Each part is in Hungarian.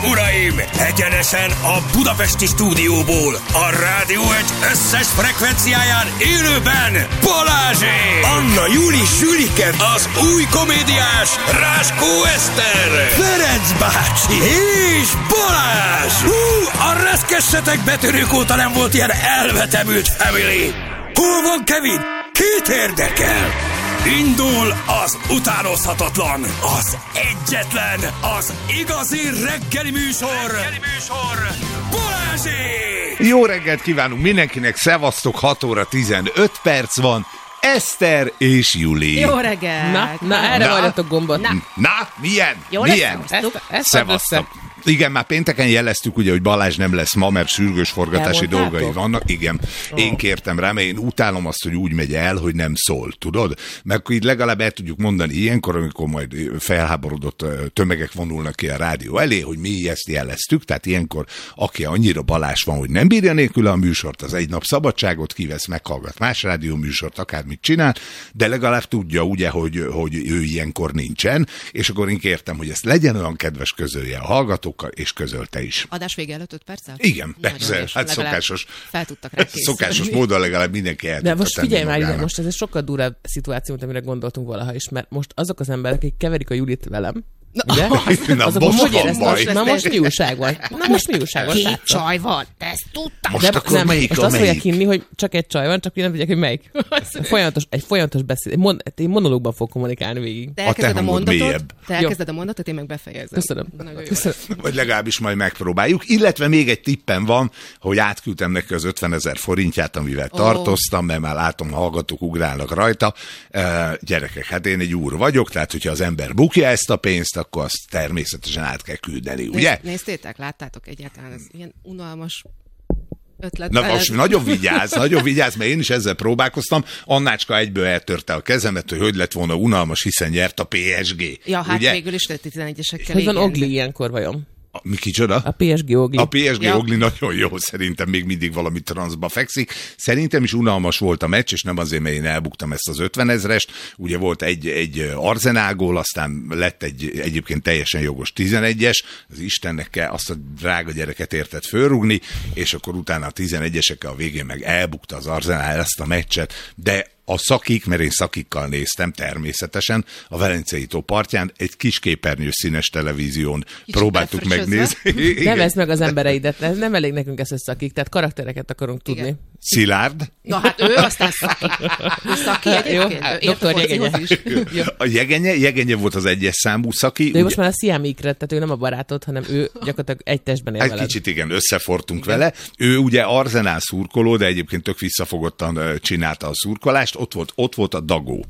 uraim! Egyenesen a budapesti stúdióból, a Rádió Egy összes frekvenciáján élőben Balázsék! Anna Júli Sülike, az új komédiás Ráskó Eszter, Ferenc bácsi és Balázs! A reszkessetek betörők óta nem volt ilyen elvetemült family! Hol van Kevin? Kit érdekel? Indul az utánozhatatlan, az egyetlen, az igazi reggeli műsor, Balázsék! Jó reggelt kívánunk mindenkinek, szevasztok, 6 óra 15 perc van, Eszter és Juli. Jó reggelt! Na erre várjatok gombot. Na, milyen? Jó milyen? Szevasztok. Igen, már pénteken jeleztük, ugye, hogy Balázs nem lesz ma, mert sürgős forgatási dolgai vannak. Igen, én kértem rá, mert én utálom azt, hogy úgy megy el, hogy nem szól, tudod? Mert akkor így legalább el tudjuk mondani ilyenkor, amikor majd felháborodott tömegek vonulnak ki a rádió elé, hogy mi ezt jeleztük, tehát ilyenkor, aki annyira Balázs van, hogy nem bírja nélkül a műsort, az egy nap szabadságot kivesz, meghallgat más rádió műsort, akármit csinál, de legalább tudja, ugye, hogy ő ilyenkor nincsen, és akkor én kértem, hogy ezt legyen olyan kedves, közölje a hallgató, és közölte is. Adás vége előtt 5 perccel? Igen, persze. Hát szokásos. Fel tudtak rá készülni. Szokásos módon legalább mindenki el de most figyelj már, magának. most ez egy sokkal durvább szituáció, mint amire gondoltunk valaha is, mert most azok az emberek, akik keverik a Julit velem, ugye? Most hogy van éreztem? baj. Na most mi újság van? Két csaj van, te ezt tudtam. Most akkor nem, melyik most a azt fogják melyik? hinni, hogy csak egy csaj van, csak én nem tudják, hogy melyik. Egy folyamatos beszéd. Én monológban fog kommunikálni végig. Te elkezded a hangod mélyebb. mondatot, én meg befejezem. Köszönöm. Vagy legalábbis majd megpróbáljuk. Illetve még egy tippem van, hogy átküldtem neki az 50 000 forintját, amivel tartoztam, mert már látom, hallgatók ugrálnak rajta. Gyerekek, hát én egy úr vagyok, tehát hogyha az ember bukja ezt a pénzt, akkor azt természetesen át kell küldeni, ugye? Néztétek, láttátok egyáltalán, ez ilyen unalmas ötlet. Na most nagyon vigyázz, mert én is ezzel próbálkoztam. Annácska egyből eltörte a kezemet, hogy lett volna unalmas, hiszen nyert a PSG. Ja, hát ugye? végül is 11-esekkel. Hogy van Ogli ilyenkor vajon? Mi kicsoda? A PSG Ogli. A PSG Ogli nagyon jó, szerintem még mindig valami transzba fekszik. Szerintem is unalmas volt a meccs, és nem azért, mert én elbuktam ezt az 50 000-est. Ugye volt egy Arsenal gól, aztán lett egy egyébként teljesen jogos 11-es. Az Istennek kell azt a drága gyereket értett fölrúgni, és akkor utána a 11-esekkel a végén meg elbukta az Arsenal ezt a meccset, de a szakik, mert én szakikkal néztem természetesen, a Velencei tó partján egy kis képernyős színes televízión próbáltuk megnézni. Nevezd meg az embereidet, ez nem elég nekünk ez szakik, tehát karaktereket akarunk tudni. Igen. Szilárd. Na hát ő aztán szaki. Ő szaki egyébként. Jó, Dr. Jegenye. A Jegenye volt az egyes számú szaki. De ő most már a Sziámikre, tehát ő nem a barátod, hanem ő gyakorlatilag egy testben él egy veled. kicsit igen, összefortunk vele. Ő ugye Arsenal szurkoló, de egyébként tök visszafogottan csinálta a szurkolást. Ott volt a Dagó.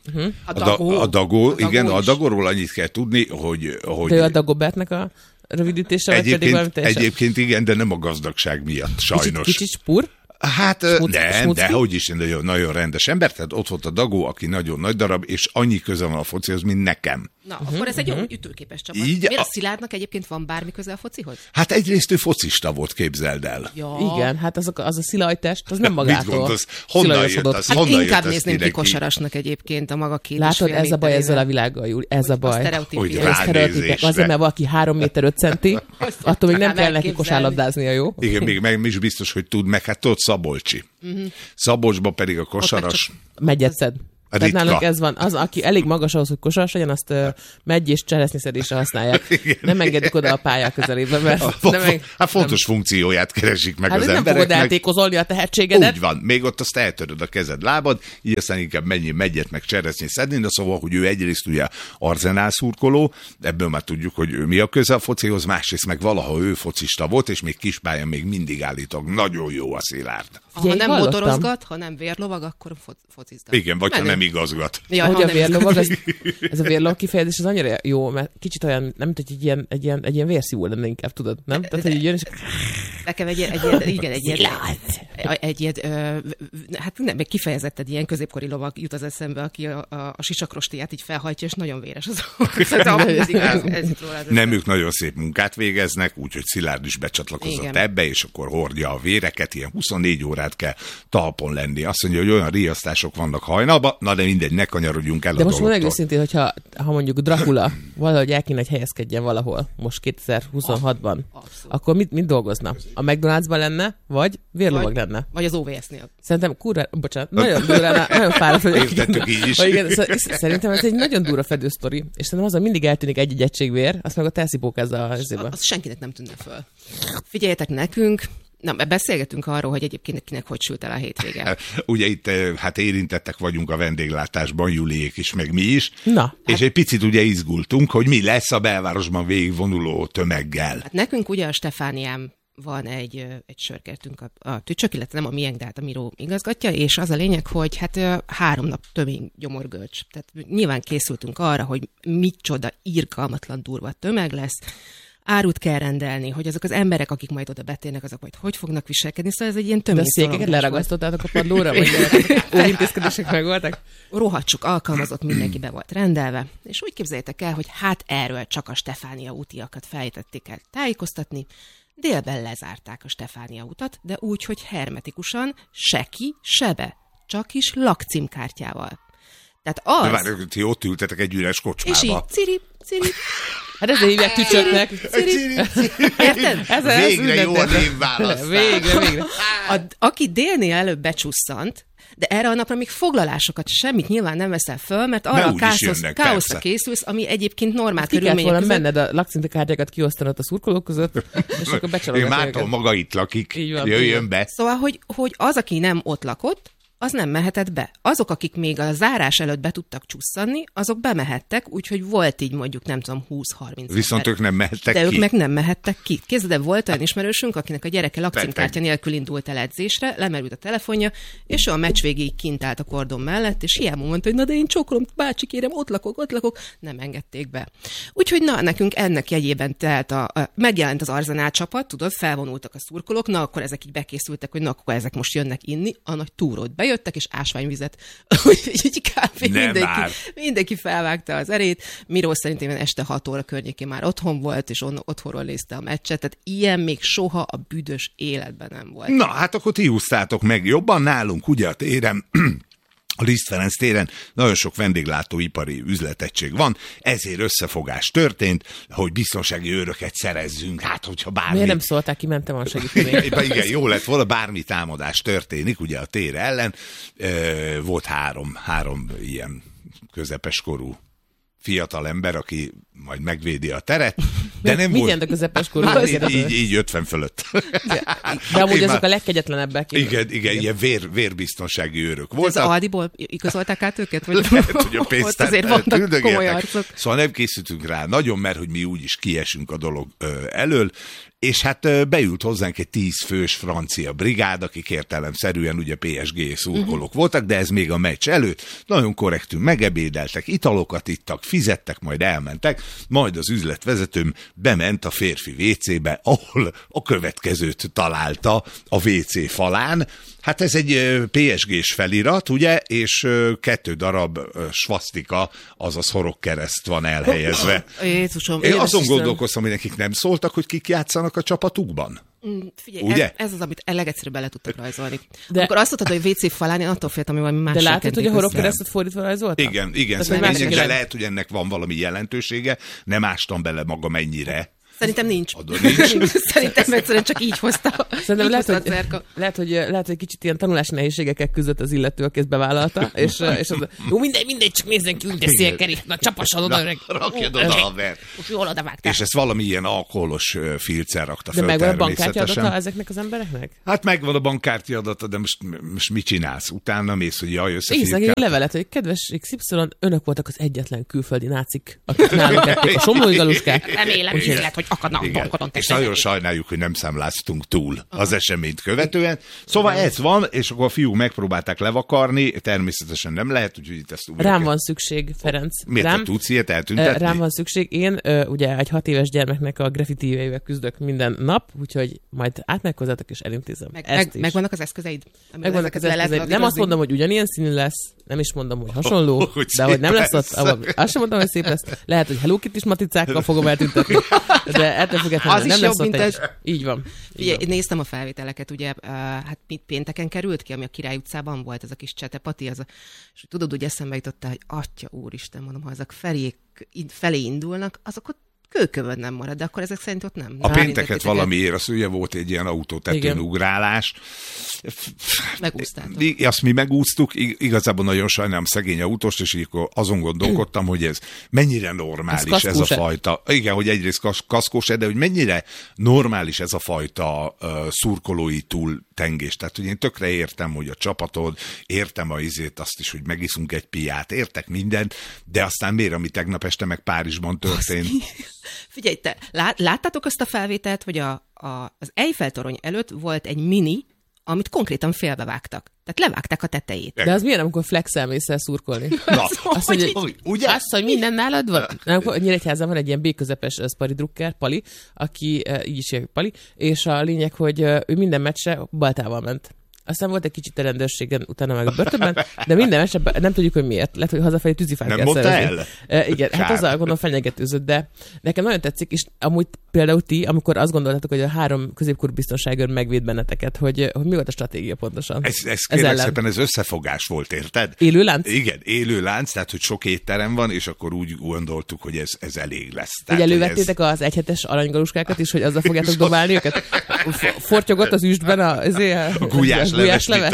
A Dagó, igen, a Dagóról annyit kell tudni, hogy de ő a Dagobertnek a rövidítése, vagy pedig valami teljesen... Egyébként igen, de nem a gazdagság miatt, sajnos. Kicsit spur? Hát nem, de hogy is nagyon, nagyon rendes ember, tehát ott volt a Dagó, aki nagyon nagy darab, és annyi köze van a focihoz, mint nekem. Na, akkor ez egy jó ütőképes csapat. Így Miért a Szilárdnak egyébként van bármi köze a focihoz? Hát egyrészt ő focista volt, képzeld el. Ja. Igen, hát az a szilajtest, az nem magától. Mit gondolsz? Honnan jött az? Hát honnan inkább jött nézném ki kosarasnak egyébként a maga 2,5 Látod, ez a baj ezzel a világgal, Júli, ez a baj. Hogy Azért, mert valaki 3 méter 5 centi, attól még nem kell neki kosárlabdáznia, jó? Igen, még meg is biztos, hogy tud, meg hát tudod, Szabolcsi. Szabolcsban pedig a kosaras... Megyetszed. Tehát nálunk ez van. Az, aki elég magas ahhoz, hogy kosaras legyen, azt megy és cseresznyeszedésre használják. Igen. Nem engedik oda a pályák közelébe, mert Hát fontos funkcióját keresik meg hát az nem emberek. fogod eltékozolni a tehetségedet. Úgy van, még ott azt eltöröd a kezed, lábad, így aztán inkább menjél megyet meg cseresznyét szedni, de szóval, hogy ő egyrészt ugye Arsenal szurkoló, ebből már tudjuk, hogy mi a köze a focihoz, másrészt meg valaha ő focista volt, és még kispályán még mindig állítok. Nagyon jó a Szilárd. Ha nem motorozgat, ha nem vérlovag, akkor focizgat. Igen, vagy ha nem igazgat. Ja, Ahogy a vérlovag, ez a vérlovag kifejezés az annyira jó, mert kicsit olyan, nem tudom, hogy egy ilyen vérszívó lenne inkább, tudod, nem? Tehát, hogy így jön, és Nekem egy hát nem, meg kifejezetten ilyen középkori lovag jut az eszembe, aki a sisakrostiját így felhajtja, és nagyon véres az Nem, ők nagyon szép munkát végeznek, úgyhogy Szilárd is becsatlakozott ebbe, és akkor hordja a véreket, ilyen 24 órát kell talpon lenni. Azt mondja, hogy olyan riasztások vannak hajnalban, na de mindegy, ne kanyarodjunk el a dologtól. De most mondjuk őszintén, hogyha mondjuk Dracula valahogy el kéne, hogy helyezkedjen valahol, most 2026-ban, akkor mit dolgozna? A McDonald'sban lenne, vagy vérlovag lenne? Vagy az OVS-nél. Szerintem bocsánat, nagyon durrán, nagyon fáradt vagyok. Értettük így is. Szerintem ez egy nagyon durva fedősztori, és szerintem azon mindig eltűnik egy egységvér, azt meg a elszipókázza a zébe. Az senkinek nem tűnne föl. Figyeljetek nekünk, beszélgetünk arról, hogy egyébként kinek hogy sült el a hétvége. Ugye itt hát érintettek vagyunk a vendéglátásban, Juliék is, meg mi is. Na, és egy picit ugye izgultunk, hogy mi lesz a belvárosban végigvonuló tömeggel. Hát nekünk ugye a Stefánián van egy sörkertünk a Tücsök, illetve nem a miénk, de hát a Miró igazgatja, és az a lényeg, hogy hát 3 nap tömény gyomorgölcs. Tehát nyilván készültünk arra, hogy micsoda irgalmatlan durva tömeg lesz, árut kell rendelni, hogy azok az emberek, akik majd oda betérnek, azok majd hogy fognak viselkedni, szóval ez egy ilyen tömény. De a székeket leragasztottátok a padlóra, vagy óvintézkedések megvoltak? Rohadt sok alkalmazott, mindenki be volt rendelve, és úgy képzeljétek el, hogy hát erről csak a Stefánia útiakat fejtették el tájékoztatni, délben lezárták a Stefánia utat, de úgy, hogy hermetikusan, se ki, se be, csak is lakcímkártyával. Tehát az... De várj, ti ott ültetek egy üres kocsmába. És így, ciri. Hát ezzel hívják Tücsöknek. Érted? Végre jó a névválasztás. Végre. Aki délnél előbb becsusszant, de erre a napra még foglalásokat semmit nyilván nem veszel föl, mert arra a káoszra készülsz, ami egyébként normál körülmények között. Menned a lakcímkártyákat kiosztanod a szurkolók között, és akkor becsalogatja. Mától maga itt lakik, jöjjön be. Szóval, hogy az, aki nem ott lakott, az nem mehetett be. Azok, akik még a zárás előtt be tudtak csusszanni, azok bemehettek, úgyhogy volt így mondjuk, nem tudom, 20-30. Viszont ők nem mehettek ki. De ők meg nem mehettek ki. Képzeld, volt olyan ismerősünk, akinek a gyereke lakcímkártya nélkül indult el edzésre, lemerült a telefonja, és ő a meccs végéig kint állt a kordon mellett, és hiába mondta, hogy na de én csókolom, bácsi kérem, ott lakok, nem engedték be. Úgyhogy nekünk ennek jegyében megjelent az Arzenál csapat, tudod, felvonultak a szurkolók, na akkor ezek így bekészültek, hogy na akkor ezek most jönnek inni, a nagy túrót bejöttek, és ásványvizet. Úgyhogy kb. Mindenki felvágta az erét. Miró szerintem este 6 óra környékén már otthon volt, és otthonról nézte a meccset. Tehát ilyen még soha a büdös életben nem volt. Na, hát akkor ti úsztátok meg jobban nálunk, ugye a téren. A Liszt Ferenc téren nagyon sok vendéglátóipari üzletegység van, ezért összefogás történt, hogy biztonsági őröket szerezzünk, hát hogyha bármi... Miért nem szólták, kimentem a segíteni? Igen, jó lett volna, bármi támadás történik, ugye a tér ellen. Volt három ilyen közepeskorú fiatal ember, aki majd megvédi a teret, de nem mit volt... Mit a közepes korú? Így 50 fölött. De amúgy azok a legkegyetlenebbek. Igen, ilyen vérbiztonsági őrök voltak. Az Aldiból igazolták át őket? Vagy lehet, hogy a pénztár azért vannak komoly arcok. Szóval nem készültünk rá nagyon, mert hogy mi úgyis kiesünk a dolog elől, és hát beült hozzánk egy 10 fős francia brigád, akik értelemszerűen ugye PSG szurkolók voltak, de ez még a meccs előtt. Nagyon korrektül megebédeltek, italokat ittak, fizettek, majd elmentek, majd az üzletvezetőm bement a férfi WC-be, ahol a következőt találta a WC falán. Hát ez egy PSG-s felirat, ugye, és 2 darab svasztika, azaz horogkereszt van elhelyezve. Jézusom, én azon gondolkoztam, hogy nekik nem szóltak, hogy kik játszanak a csapatukban. Figyelj, ugye? Ez az, amit legegyszerűbb bele tudtak rajzolni. De amikor azt mondtad, hogy WC falán, én attól féltem, hogy valami másik. De látod, hogy a horogkeresztet fordítva rajzoltam? Igen, de lehet, hogy ennek van valami jelentősége, nem ástam bele magam ennyire. Szerintem nincs. Szerintem egyszerűen csak így hozta. Szerintem lehet, hogy kicsit ilyen tanulási nehézségekkel küzdött az illető, aki ezt bevállalta, és az, jó, mindegy, csak nézzen ki, úgy a szélkerék, na csapassad oda, rakjad oda a ver. Jól odavágtál. És ezt valami ilyen alkoholos filccel rakta föl. De megvan a bankkártya adata ezeknek az embereknek? Hát megvan a bankkártya adata, de most mit csinálsz? Utána mész, hogy jaj, összefirkál. Egy levelet, hogy kedves XY, önök voltak az egyetlen külföldi nácik, akik nálunk ették a somlói galuskák. Remélem, hogy akadnak. És nagyon sajnáljuk, hogy nem számláztunk túl az eseményt követően. Szóval ez van, és akkor a fiúk megpróbálták levakarni, természetesen nem lehet, úgyhogy itt ezt újra. Rám van szükség, Ferenc. Miért te tudsz ilyet eltüntetni? Rám van szükség. Én ugye egy 6 éves gyermeknek a graffiti-ével küzdök minden nap, úgyhogy majd átmegyek hozzátok és elintézem. Megvannak az eszközeid? Megvannak az eszközeid. Nem azt mondom, hogy ugyanilyen színű lesz, nem is mondom, hogy hasonló, de hogy nem lesz ott, azt sem mondom, hogy szép lesz. Lehet, hogy Hello Kitty-s matricákkal fogom eltüntetni, de ettől függetlenül nem lesz ott egy... Így van. Én néztem a felvételeket, ugye, hát pénteken került ki, ami a Király utcában volt, ez a kis csetepati, és tudod, úgy eszembe jutottál, hogy atya úristen, mondom, ha ezek felé indulnak, azok ott kőkövön nem marad, de akkor ezek szerint ott nem. A pénteket valamiért, az ugye volt egy ilyen autótetőn ugrálás. Megúsztátok. Azt mi megúsztuk, igazából nagyon sajnálom szegény autóst, és így azon gondolkodtam, hogy ez mennyire normális ez a fajta. Igen, hogy egyrészt kaszkós, de hogy mennyire normális ez a fajta szurkolói túltengés. Tehát, hogy én tökre értem, hogy a csapatod, értem azt is, hogy megiszunk egy piát, értek mindent, de aztán miért, ami tegnap este meg Párizsban történt? Figyelj, te láttátok azt a felvételt, hogy az Eiffel-torony előtt volt egy mini, amit konkrétan félbevágtak. Tehát levágták a tetejét. De az milyen, amikor flexelmész el szurkolni? Na, azt, hogy minden nálad van? Nyíregyházan van egy ilyen B-közepes szpari drukker, Pali, aki így is hívják Pali, és a lényeg, hogy ő minden meccsre baltával ment. Aztán volt egy kicsit a rendőrségen, utána meg a börtönben, de minden esetben nem tudjuk, hogy miért. Lehet, hogy hazafelé tűzifát kell szerezni. Igen, hát azzal gondolom fenyegetőzött, de nekem nagyon tetszik, és amúgy például ti, amikor azt gondoltátok, hogy a 3 középkorú biztonságőr megvéd benneteket, hogy mi volt a stratégia pontosan? Ez kérlek szépen, ez összefogás volt, érted? Élő lánc? Igen, élő lánc, tehát hogy sok étterem van, és akkor úgy gondoltuk, hogy ez elég lesz. Hogy elővettétek az egyhetes aranygaluskákat is, hogy azzal fogjátok dobálni őket? Fortyogott az üstben a gulyásleves.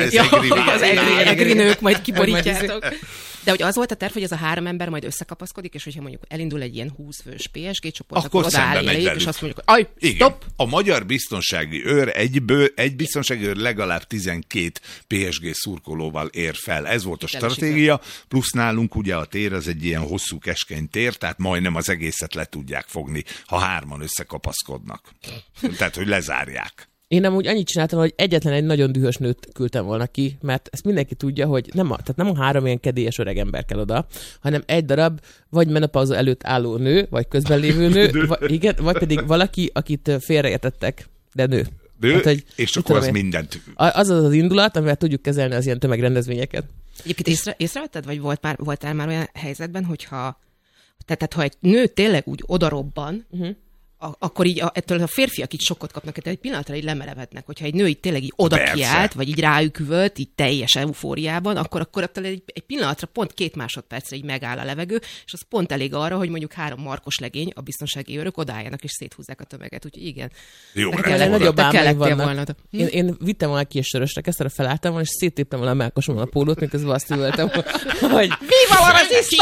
Az egri nők, majd kiborítjátok. De hogy az volt a terv, hogy ez a 3 ember majd összekapaszkodik, és hogyha mondjuk elindul egy ilyen 20 fős PSG csoport, akkor odaáll eléjük, és azt mondjuk, hogy stop! A magyar biztonsági őr egy biztonsági őr legalább 12 PSG szurkolóval ér fel. Ez volt a stratégia, plusz nálunk ugye a tér, az egy ilyen hosszú, keskeny tér, tehát majdnem az egészet le tudják fogni, ha 3-an összekapaszkodnak. Tehát, hogy lezárják. Én amúgy annyit csináltam, hogy egyetlen egy nagyon dühös nőt küldtem volna ki, mert ezt mindenki tudja, hogy nem a 3 ilyen kedélyes öreg ember kell oda, hanem egy darab vagy menopauza előtt álló nő, vagy közben lévő nő, vagy pedig valaki, akit félreértettek, de nő. Hát, hogy, és akkor az mindent. Az az indulat, amivel tudjuk kezelni az ilyen tömegrendezvényeket. Egyébként észrevetted, vagy voltál már olyan helyzetben, hogyha ha egy nő tényleg úgy odarobban, akkor így ettől a férfiak így sokkot kapnak, tehát egy pillanatra így lemerevednek. Hogyha egy nő így tényleg így oda kiállt, vagy így rájuk üvölt, így teljes eufóriában, akkor attól egy pillanatra pont 2 másodpercre így megáll a levegő, és az pont elég arra, hogy mondjuk 3 markos legény, a biztonsági őrök odaálljanak és széthúzzák a tömeget. Úgyhogy igen. Jó, nagyobb álmaim vannak. Én vittem volna ki és sörösre, kezdtem felálltam volna, és széttéptem volna a melkosomon a pólót, miközben azt üvöltem, hogy Viva la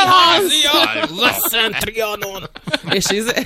Resistance! Trianon! És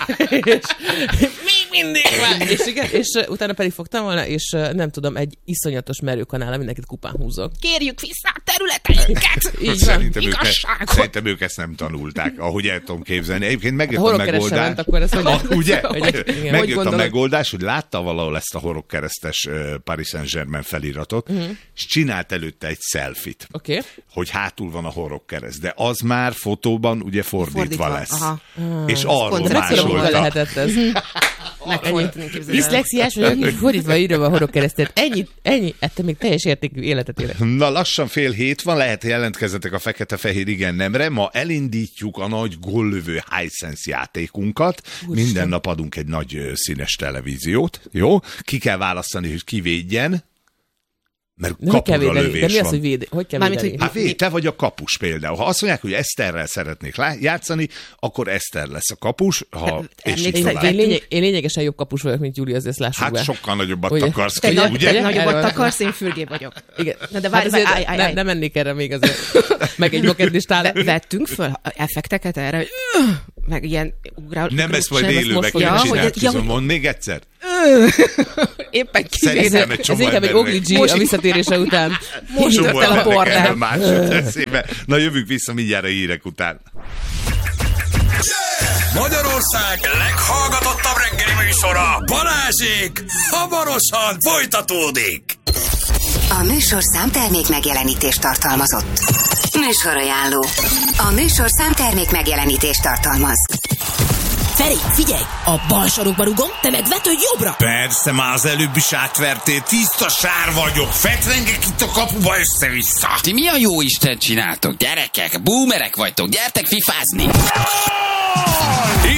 még mindig van! És utána pedig fogtam volna, és nem tudom, egy iszonyatos merőkanállal mindenkit kupán húzok. Kérjük vissza a területeinket! Így van. Szerintem ők ezt nem tanulták, ahogy el tudom képzelni. Egyébként megjött a megoldás. Akkor ezt ugye? Megjött a megoldás, hogy látta valahol ezt a horogkeresztes Paris Saint-Germain feliratot, és csinált előtte egy selfit, hogy hátul van a horogkereszt. De az már fotóban ugye fordítva lesz. És arról másolta. Lehetett ez. Diszlexiás vagyok, így fordítva írom a horogkeresztet. Ennyi. Ettől még teljes értékű életet élek. Na, lassan 6:30 van, lehet jelentkezzetek a fekete-fehér igen-nemre. Ma elindítjuk a nagy góllövő Hisense játékunkat. Minden nap adunk egy nagy színes televíziót. Jó? Ki kell választani, hogy ki védjen. Mert kapura lövés van. De mi az, hogy véd? Hogy kell védeni? Hát te vagy a kapus például. Ha azt mondják, hogy Eszterrel szeretnék játszani, akkor Eszter lesz a kapus. Én lényegesen jobb kapus vagyok, mint Júlia, ezt lássuk be. Hát sokkal nagyobbat akarsz. Te nagyobbat akarsz, én fürgé vagyok. Igen. Na de várj, nem mennék erre még azért. Meg egy bucketlistát. Vettünk föl effekteket erre, hogy meg ilyen ugrál. Nem, ezt majd élőbe kéne csinálni. Mondd még egyszer. Éppen kivézem. Ez inkább egy Ogli G a visszatérése után. Most jutott el a bordál. Na jövünk vissza mindjárt a hírek után. Magyarország leghallgatottabb reggeli műsora, Balázsék hamarosan folytatódik. A műsorszám termék megjelenítést tartalmazott. Műsorajánló. A műsorszám termék megjelenítést tartalmaz. Feri, figyelj! A bal sarokba rugom, te meg vetődj jobbra! Persze, már az előbb is átvertél, tiszta sár vagyok, fetrengek itt a kapuba össze-vissza. Ti mi a jó Isten csináltok, gyerekek? Boomerek vagytok, gyertek fifázni!